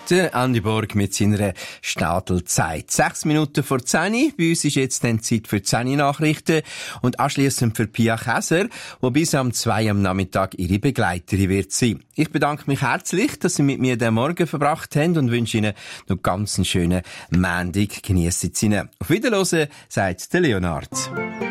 Der Andi Borg mit seiner Stadelzeit. 6 Minuten vor 10. Bei uns ist jetzt dann Zeit für die 10-Nachrichten und anschliessend für Pia Käser, die bis am 2 am Nachmittag ihre Begleiterin wird sein. Ich bedanke mich herzlich, dass Sie mit mir den Morgen verbracht haben und wünsche Ihnen noch ganz einen schönen Montag. Geniessen Sie ihn. Auf Wiederhören, sagt der Leonard.